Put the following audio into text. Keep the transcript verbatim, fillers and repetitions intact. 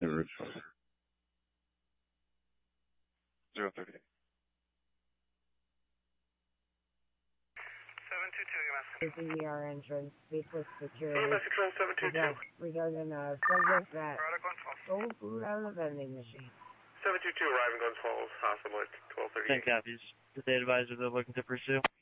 zero thirty-eight. seven two two, U S. Using our entrance, speak with security. U S Control seven two two. Regarding a subject that stole food out of the vending machine. seven two two arriving Glens Falls, possible at twelve thirty-eight. ten copies. The data advisor they're looking to pursue.